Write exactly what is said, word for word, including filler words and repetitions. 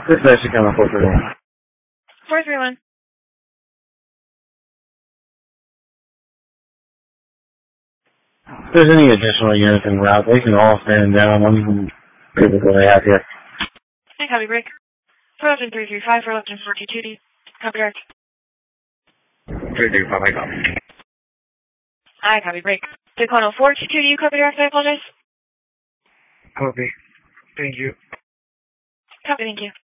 This is actually kind of four three one. four three one. If there's any additional units en route, they can all stand down. I'm good with what I have here. Hey, copy break. four left and three three five, four left and four two two D. Copy direct. three three five, I copy. I copy break. Decon four two two D, copy direct, I apologize. Copy. Thank you. Copy, thank you.